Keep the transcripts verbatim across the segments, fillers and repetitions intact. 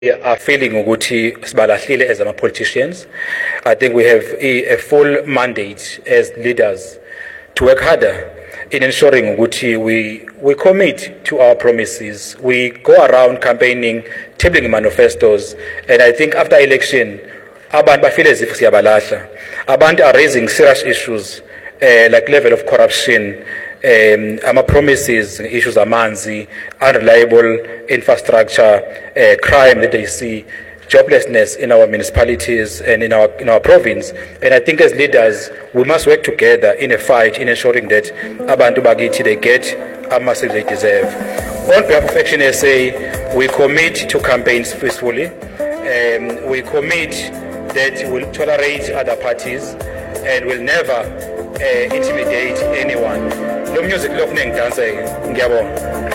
are feeling ukuthi sibalahlile as ama politicians. I think we have a, a full mandate as leaders to work harder in ensuring ukuthi we we commit to our promises. We go around campaigning, tabling manifestos, and I think after election abantu bafeel as if siyabalahla. Abantu are raising serious issues uh, like level of corruption, um, ama promises, issues amanzi, unreliable infrastructure, uh, crime that they see, joblessness in our municipalities and in our in our province. And I think as leaders we must work together in a fight in ensuring that abantu bakithi they get a message they deserve. On behalf of Action S A, we commit to campaigns peacefully. Um, we commit that we'll tolerate other parties and will never uh, intimidate anyone. Lo music lo kuningi dance ngiyabonga.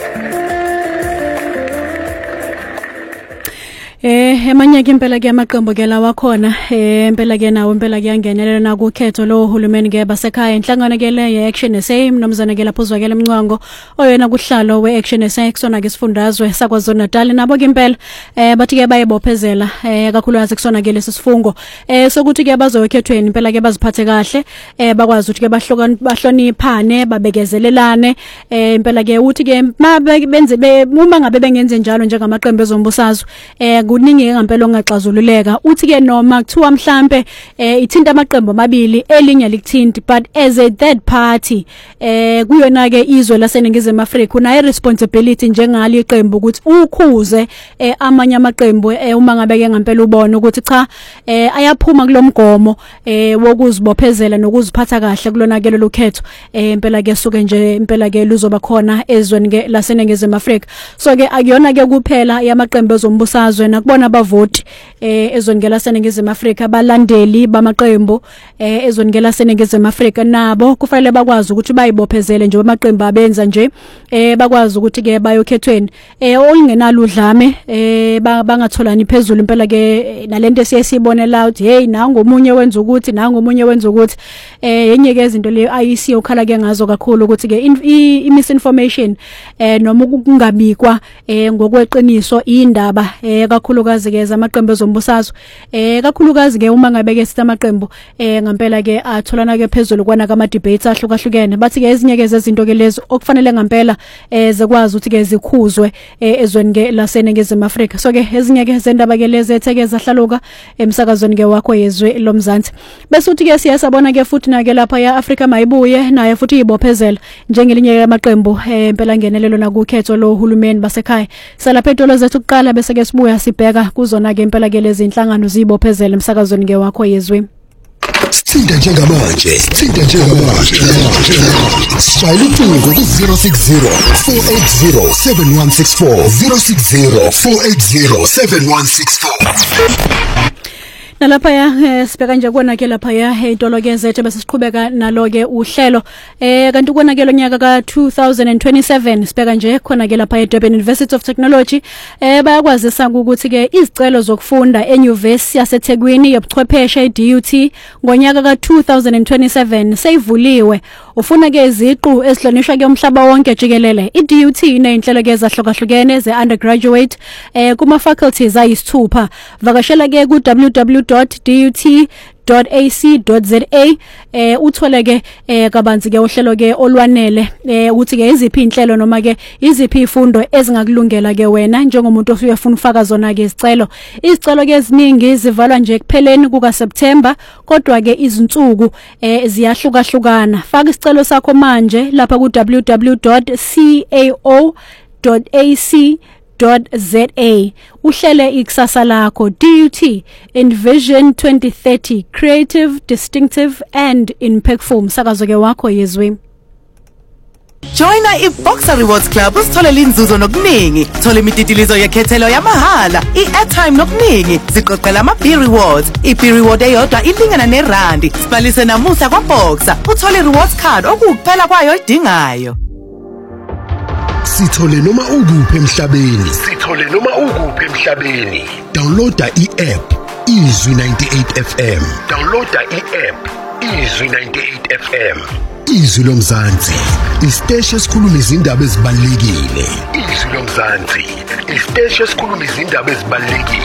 Eh emanye ke impela ke amaqembu ke lawa khona eh impela ke nawo impela ke yangenelela na kukhetho lo uhulumeni ke basekhaya inhlangano ke le ye-Action S A mnomzana ke lapho uzwakela emncango oyena kuhlalo we-Action S A kusona ke sifundazwe saKwaZulu Natal nabo ke impela eh bathi ke bayibophezela eh kakhulukazi kusona ke lesi sifungo eh sokuthi ke bazokhethweni impela ke baziphathe kahle eh bakwazi ukuthi ke bahlokana bahloniphane babekezelelane eh impela ke uthi ke benze uma ngabe bengenze njalo njengamaqembu ezombusazwe eh kuningi ngempela ongaxazululeka uthi ke noma kuthiwa mhlambe eh ithinta amaqembu amabili elinye likuthinti but as a third party eh kuyona ke izwe laseNingizimu Afrika una responsibility njengali iqembu ukuthi ukhuze eh amanye amaqembu eh uma ngabe ke ngempela ubona ukuthi cha eh ayaphuma kulomgomo eh wokuzibophezela nokuziphatha kahle kulona ke lokhetho eh impela ke suke nje impela ke luzoba khona ezweni ke laseNingizimu Afrika so ke akuyona ke kuphela yamaqembu ezombusazwe nakubona abavoti eh ezongela seNingizimu Afrika balandeli bamaqembu eh ezongela seNingizimu Afrika nabo kufanele bakwazi ukuthi bayibophezele nje amaqembu abenza nje eh bakwazi ukuthi ke bayokhethweni eh olingenalo udlame eh bangatholani phezulu impela ke nalento esiyibonela ukuthi hey nangu omunye wenza ukuthi nangu omunye wenza ukuthi eh yenye ke izinto le I C okhala ke ngazo kakhulu ukuthi ke i misinformation eh noma ukungabikwa eh ngokweqiniso indaba eh kakhulukazi ke zamaqembu ezombusazwe eh kakhulukazi ke uma ngabe ke sitamaqembu eh ngempela ke atholana ke phezulu kwana kama debates ahlukahlukene bathi ke ezinye ke zezinto ke lezo okufanele ngempela eh zekwazi ukuthi ke zikhuzwe eh ezweni ke laseNingizimu Afrika so ke ezinye ke zendaba ke lezi etheke zahlaluka emsakazweni ke wakho yezwe lomzansi bese uthi ke siyasabona ke futhi na ke lapha ya Afrika mayibuye naye futhi ibophezela njengelinye lamaqembu eh impela ngenelelo na kukhetho lo uhulumeni basekhaya salapha etolo zethu kuqala bese ke sibuya sibheka kuzona ke impela ke lezi inhlangano zibophezela emsakazweni ke wakho yezwe Sithinta njengamanje sithinta njengamanje Shayela ucingo ku zero six zero four eight zero seven one six four zero six zero four eight zero seven one six four Nalapha ya sibeka nje kona ke lapha ya etolo ke zethu bese siqhubeka nalo ke uhlelo eh kanti kona ke lonyaka ka two thousand twenty-seven sibeka nje khona ke lapha eDurban University of Technology eh bayakwazisa ukuthi ke izicelo zokufunda eNyuvesi yaseThekwini yobuchwepheshe eD U T ngonyaka ka two thousand twenty-seven seyivuliwe ufuna ke iziqu esihlonishwa ke umhlaba wonke jikelele iD U T inenhlelo ke ezahlukahlukene ze undergraduate eh kuma faculties ayisithupha vakashela ke ku w w w dot d u t dot a c dot z a eh uthole ke eh kabanzi ke uhlelo ke olwanele eh ukuthi ke iziphi inhlelo noma ke iziphi ifundo ezingakulungela ke wena njengomuntu ofuna ufaka zona ke izicelo izicelo ke eziningi zivalwa nje kupheleni kuka September kodwa ke izinsuku eh ziyahlukahlukana faka isicelo sakho manje lapha ku w w w dot cao dot a c dot z a uhlele ikusasa lakho D U T Envision twenty thirty creative distinctive and impactful msakazo ke wakho yezwe Joina iBoxer Rewards Club usitholela inzuzo nokuningi thola imititilizo yekhethelo yamahala i-airtime nokuningi siqoqela ama-B rewards i-B reward eyodwa ilingana nerandi sibhalise namuhla kwaBoxer uthole i-rewards card okukuphela kwayo idingayo Sithole noma ukuphi emhlabeni Sithole noma ukuphi emhlabeni Downloada i-app Izwi ninety-eight F M Downloada i-app Izwi ninety-eight F M Izwi lomzansi, isiteshi esikhuluma izindaba ezibalulekile. Izwi lomzansi, isiteshi esikhuluma izindaba ezibalulekile.